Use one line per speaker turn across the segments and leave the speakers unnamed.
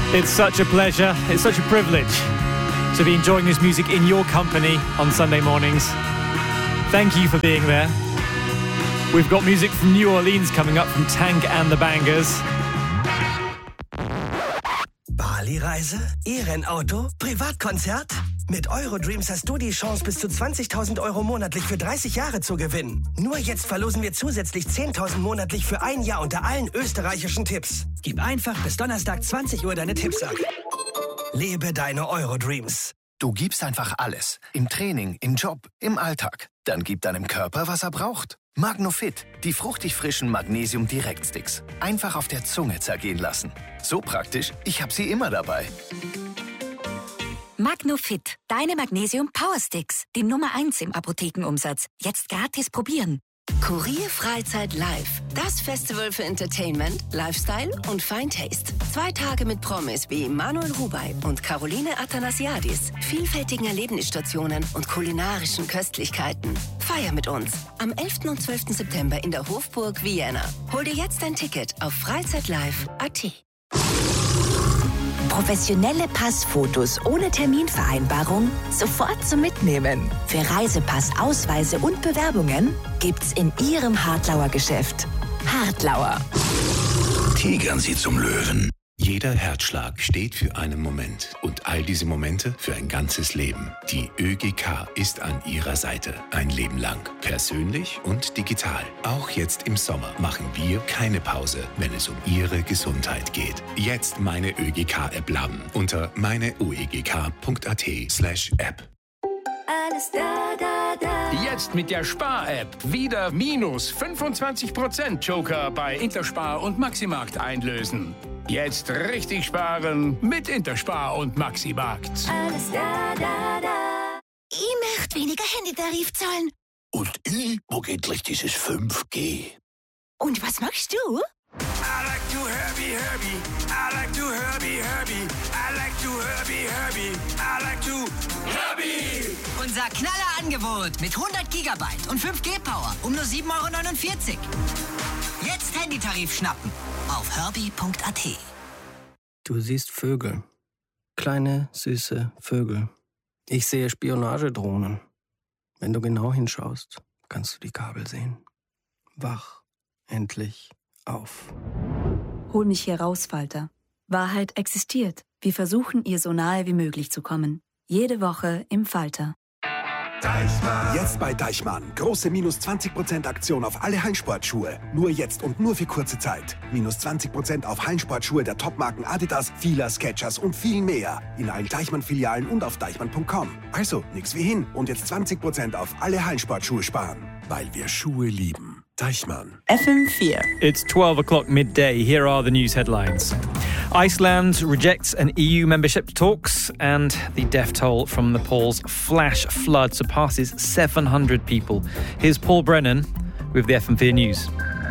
It's such a pleasure, it's such a privilege to be enjoying this music in your company on Sunday mornings. Thank you for being there. We've got music from New Orleans coming up from Tank and the Bangers.
Bali-Reise? E-Rennauto? Privatkonzert? Mit Eurodreams hast du die Chance, bis zu 20.000 € monatlich für 30 Jahre zu gewinnen. Nur jetzt verlosen wir zusätzlich 10.000 monatlich für ein Jahr unter allen österreichischen Tipps. Gib einfach bis Donnerstag 20 Uhr deine Tipps ab. Lebe deine Eurodreams.
Du gibst einfach alles. Im Training, im Job, im Alltag. Dann gib deinem Körper, was er braucht. Magnofit, die fruchtig frischen Magnesium-Direktsticks. Einfach auf der Zunge zergehen lassen. So praktisch, ich habe sie immer dabei.
Magnofit, deine Magnesium-Powersticks. Die Nummer 1 im Apothekenumsatz. Jetzt gratis probieren.
Kurier Freizeit Live. Das Festival für Entertainment, Lifestyle und Fine Taste. 2 Tage mit Promis wie Manuel Rubey und Caroline Athanasiadis. Vielfältigen Erlebnisstationen und kulinarischen Köstlichkeiten. Feier mit uns. Am 11. und 12. September in der Hofburg Vienna. Hol dir jetzt ein Ticket auf freizeitlive.at.
Professionelle Passfotos ohne Terminvereinbarung sofort zum Mitnehmen. Für Reisepass, Ausweise und Bewerbungen gibt's in Ihrem Hartlauer Geschäft. Hartlauer.
Tigern Sie zum Löwen.
Jeder Herzschlag steht für einen Moment und all diese Momente für ein ganzes Leben. Die ÖGK ist an Ihrer Seite ein Leben lang. Persönlich und digital. Auch jetzt im Sommer machen wir keine Pause, wenn es um Ihre Gesundheit geht. Jetzt meine ÖGK-App laden unter meineuegk.at/App.
Alles da, da, da. Jetzt mit der Spar-App wieder minus 25% Joker bei Interspar und Maximarkt einlösen. Jetzt richtig sparen mit Interspar und Maximarkt.
Alles da, da, da.
Ich möchte weniger Handytarif zahlen.
Und ich mag endlich dieses 5G.
Und was machst du?
I like to Herbie, Herbie. I like to Herbie, Herbie. I like to Herbie, Herbie. I like to Herbie.
Unser Knallerangebot mit 100 Gigabyte und 5G-Power um nur 7,49 €. Jetzt Handytarif schnappen auf herbie.at.
Du siehst Vögel. Kleine, süße Vögel. Ich sehe Spionagedrohnen. Wenn du genau hinschaust, kannst du die Kabel sehen. Wach, endlich auf.
Hol mich hier raus, Falter. Wahrheit existiert. Wir versuchen, ihr so nahe wie möglich zu kommen. Jede Woche im Falter.
Deichmann. Jetzt bei Deichmann. Große minus 20% Aktion auf alle Hallensportschuhe. Nur jetzt und nur für kurze Zeit. Minus 20% auf Hallensportschuhe der Topmarken Adidas, Fila, Skechers und viel mehr. In allen Deichmann-Filialen und auf deichmann.com. Also, nix wie hin. Und jetzt 20% auf alle Hallensportschuhe sparen. Weil wir Schuhe lieben. Deichmann.
FM4. It's 12 o'clock midday. Here are the news headlines. Iceland rejects an EU membership talks, and the death toll from Nepal's flash flood surpasses 700 people. Here's Paul Brennan with the FM4 News.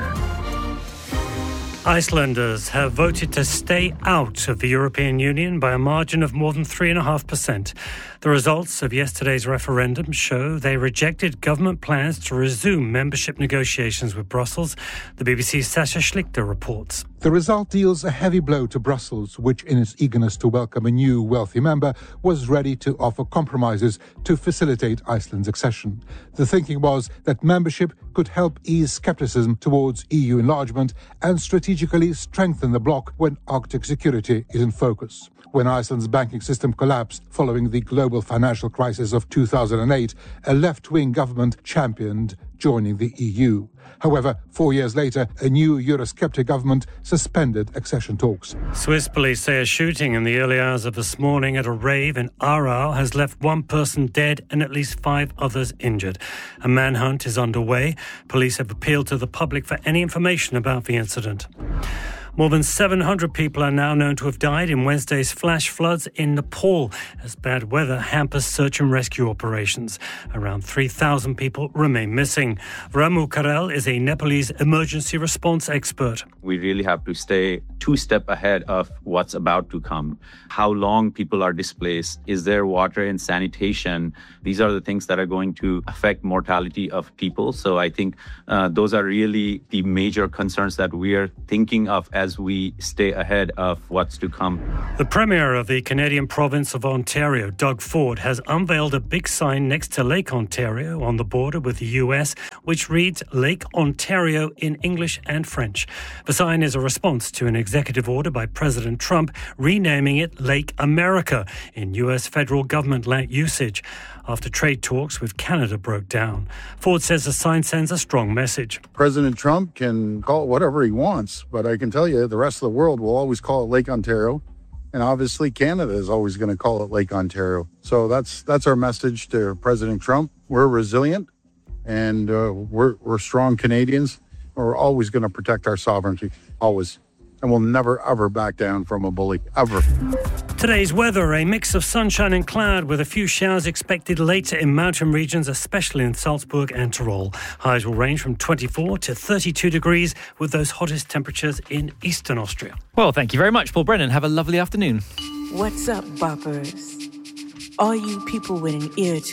Icelanders have voted to stay out of the European Union by a margin of more than 3.5%. The results of yesterday's referendum show they rejected government plans to resume membership negotiations with Brussels. The BBC's Sasha Schlichter reports.
The result deals a heavy blow to Brussels, which in its eagerness to welcome a new wealthy member was ready to offer compromises to facilitate Iceland's accession. The thinking was that membership could help ease scepticism towards EU enlargement and strategically strengthen the bloc when Arctic security is in focus. When Iceland's banking system collapsed following the global financial crisis of 2008, a left-wing government championed joining the EU. However, 4 years later, a new Eurosceptic government suspended accession talks.
Swiss police say a shooting in the early hours of this morning at a rave in Aarau has left one person dead and at least 5 others injured. A manhunt is underway. Police have appealed to the public for any information about the incident. More than 700 people are now known to have died in Wednesday's flash floods in Nepal as bad weather hampers search and rescue operations. Around 3,000 people remain missing. Ramu Karel is a Nepalese emergency response expert.
We really have to stay 2 steps ahead of what's about to come. How long people are displaced? Is there water and sanitation? These are the things that are going to affect mortality of people. So I think those are really the major concerns that we are thinking of as as we stay ahead of what's to come.
The Premier of the Canadian province of Ontario, Doug Ford, has unveiled a big sign next to Lake Ontario on the border with the US, which reads Lake Ontario in English and French. The sign is a response to an executive order by President Trump renaming it Lake America in US federal government usage after trade talks with Canada broke down. Ford says the sign sends a strong message.
President Trump can call it whatever he wants, but I can tell you the rest of the world will always call it Lake Ontario, and obviously Canada is always going to call it Lake Ontario. So that's our message to President Trump. We're resilient, and we're strong Canadians. We're always going to protect our sovereignty, always. And we'll never, ever back down from a bully, ever.
Today's weather, a mix of sunshine and cloud with a few showers expected later in mountain regions, especially in Salzburg and Tyrol. Highs will range from 24 to 32 degrees with those hottest temperatures in eastern Austria.
Well, thank you very much, Paul Brennan. Have a lovely afternoon.
What's up, boppers? All you people with an ear to